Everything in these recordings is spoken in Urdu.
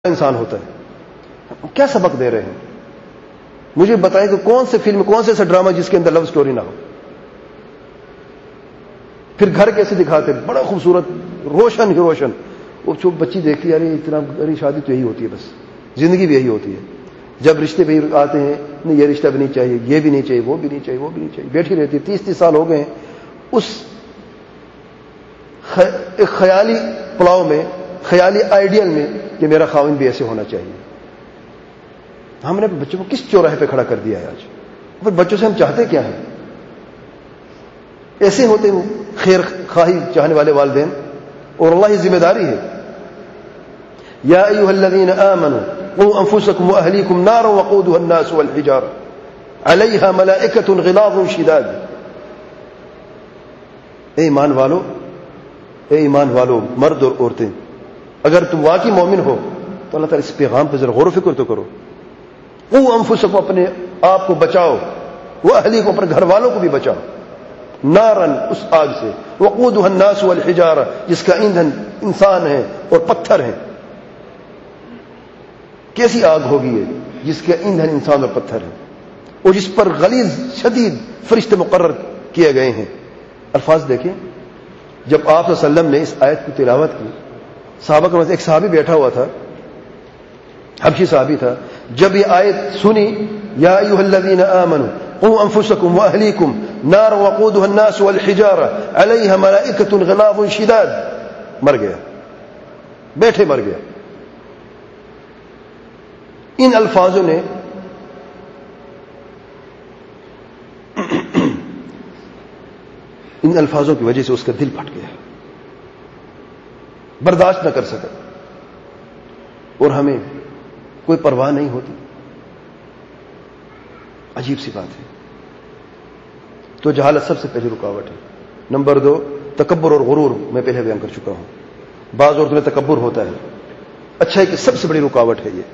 انسان ہوتا ہے. کیا سبق دے رہے ہیں؟ مجھے بتائیں کہ کون سے فلم، کون سے ایسا ڈرامہ جس کے اندر لو سٹوری نہ ہو. پھر گھر کیسے دکھاتے، بڑا خوبصورت، روشن ہی روشن. وہ جو بچی دیکھتی ہے، ارے اتنا، ارے شادی تو یہی ہوتی ہے، بس زندگی بھی یہی ہوتی ہے. جب رشتے بھی آتے ہیں، نہیں یہ رشتہ بھی نہیں چاہیے، یہ بھی نہیں چاہیے، وہ بھی نہیں چاہیے، وہ بھی نہیں چاہیے، بیٹھی رہتی ہے. 30 سال ہو گئے ہیں اس ایک خیالی پلاؤ میں، خیالی آئیڈیل میں کہ میرا خاوند بھی ایسے ہونا چاہیے. ہم نے بچوں کو کس چوراہے پہ کھڑا کر دیا ہے آج؟ پھر بچوں سے ہم چاہتے کیا ہیں؟ ایسے ہوتے ہیں خیر خواہی چاہنے والے والدین، اور اللہ کی ذمہ داری ہے. یا ایھا الذین آمنوا قوا انفسکم واہلیکم نارا وقودها الناس والحجارہ علیہا ملائکۃ غلاظ شداد. اے ایمان والو، اے ایمان والو، مرد اور عورتیں، اگر تم واقعی مومن ہو تو اللہ تعالیٰ اس پیغام پہ ذرا غور و فکر تو کرو. قوا انفسکم، اپنے آپ کو بچاؤ، واہلیکم، اپنے گھر والوں کو بھی بچاؤ، نارن، اس آگ سے، وقودها الناس والحجارہ، جس کا ایندھن انسان ہے اور پتھر ہیں. کیسی آگ ہوگی یہ جس کا ایندھن انسان اور پتھر ہے، اور جس پر غلیظ شدید فرشتے مقرر کیے گئے ہیں. الفاظ دیکھیں. جب آپ صلی اللہ علیہ وسلم نے اس آیت کی تلاوت کی، صحابہ کا ایک صحابی بیٹھا ہوا تھا، حبشی صحابی تھا. جب یہ آیت سنی، یا ایھا الذین آمنوا قوا انفسکم واہلیکم نارا وقودها الناس والحجارہ علیہا ملائکۃ غلاظ شداد، مر گیا، بیٹھے مر گیا. ان الفاظوں نے ان الفاظوں کی وجہ سے اس کا دل پھٹ گیا، برداشت نہ کر سکا. اور ہمیں کوئی پرواہ نہیں ہوتی. عجیب سی بات ہے. تو جہالت سب سے پہلی رکاوٹ ہے. نمبر 2، تکبر اور غرور. میں پہلے بیان کر چکا ہوں، بعض عورتوں میں تکبر ہوتا ہے. اچھا ہے کہ سب سے بڑی رکاوٹ ہے یہ.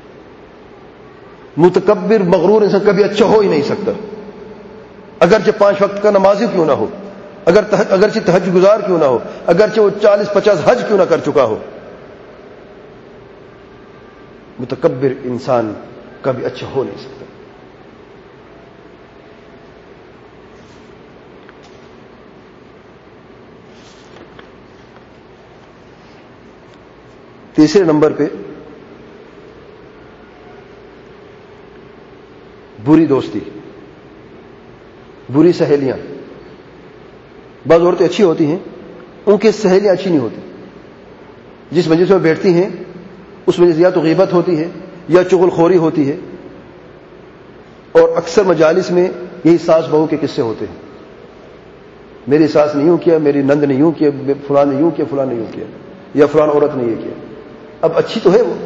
متکبر مغرور انسان کبھی اچھا ہو ہی نہیں سکتا، اگرچہ 5 وقت کا نمازی کیوں نہ ہو، اگرچہ تہجد گزار کیوں نہ ہو، اگرچہ وہ 40-50 حج کیوں نہ کر چکا ہو. متکبر انسان کبھی اچھا ہو نہیں سکتا. تیسرے نمبر پہ بری دوستی، بری سہیلیاں. بعض عورتیں اچھی ہوتی ہیں، ان کی سہیلیاں اچھی نہیں ہوتی. جس مجلس میں بیٹھتی ہیں اس مجلس یا تو غیبت ہوتی ہے یا چغل خوری ہوتی ہے. اور اکثر مجالس میں یہی ساس بہو کے قصے ہوتے ہیں. میری ساس نے یوں کیا، میری نند نے یوں کیا، فلاں نے یوں کیا، فلاں نے یوں کیا، یا فلاں عورت نے یہ کیا. اب اچھی تو ہے وہ.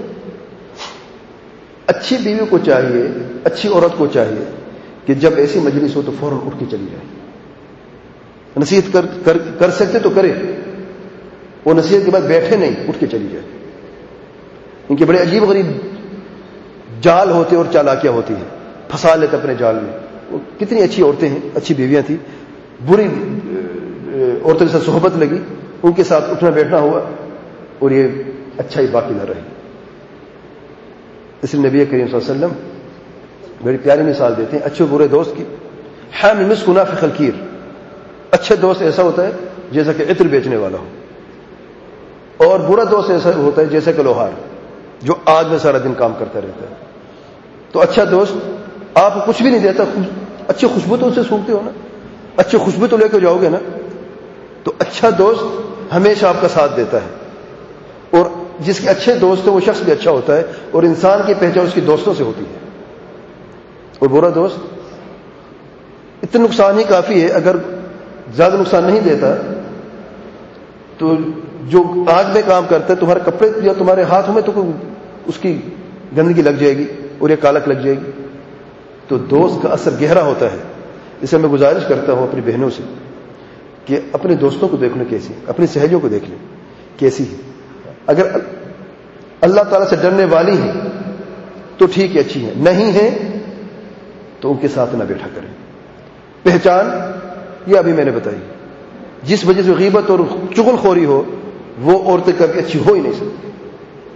اچھی بیوی کو چاہیے، اچھی عورت کو چاہیے کہ جب ایسی مجلس ہو تو فوراً اٹھ کے چلی جائے. نصیحت کر سکتے تو کرے، وہ نصیحت کے بعد بیٹھے نہیں، اٹھ کے چلی جائے. ان کے بڑے عجیب غریب جال ہوتے اور چالاکیاں ہوتی ہیں، پھنسا لیتے اپنے جال میں. وہ کتنی اچھی عورتیں ہیں، اچھی بیویاں تھیں، بری عورتوں کے ساتھ صحبت لگی، ان کے ساتھ اٹھنا بیٹھنا ہوا اور یہ اچھائی باقی نہ رہی. اس لیے نبی کریم صلی اللہ علیہ وسلم بڑی پیاری مثال دیتے ہیں اچھے برے دوست کی. حامل مسک نافخ الکیر. اچھے دوست ایسا ہوتا ہے جیسا کہ عطر بیچنے والا ہو، اور برا دوست ایسا ہوتا ہے جیسا کہ لوہار جو آگ میں سارا دن کام کرتا رہتا ہے. تو اچھا دوست آپ کو کچھ بھی نہیں دیتا، اچھی خوشبو تو اسے سونگتے ہو نا، اچھی خوشبو تو لے کے جاؤ گے نا. تو اچھا دوست ہمیشہ آپ کا ساتھ دیتا ہے، اور جس کے اچھے دوست ہیں وہ شخص بھی اچھا ہوتا ہے، اور انسان کی پہچان اس کی دوستوں سے ہوتی ہے. اور برا دوست اتنا نقصان ہی کافی ہے. اگر زیادہ نقصان نہیں دیتا تو جو آگ میں کام کرتا ہے، تمہارے کپڑے یا تمہارے ہاتھوں میں تو اس کی گندگی لگ جائے گی اور یہ کالک لگ جائے گی. تو دوست کا اثر گہرا ہوتا ہے. اس سے میں گزارش کرتا ہوں اپنی بہنوں سے کہ اپنے دوستوں کو دیکھ لیں کیسی، اپنی سہیلیوں کو دیکھ لیں کیسی ہے. اگر اللہ تعالیٰ سے ڈرنے والی ہیں تو ٹھیک ہے، اچھی ہے. نہیں ہے تو ان کے ساتھ نہ بیٹھا کریں. پہچان یہ ابھی میں نے بتائی. جس وجہ سے غیبت اور چغل خوری ہو، وہ عورتیں کبھی اچھی ہو ہی نہیں سکتی.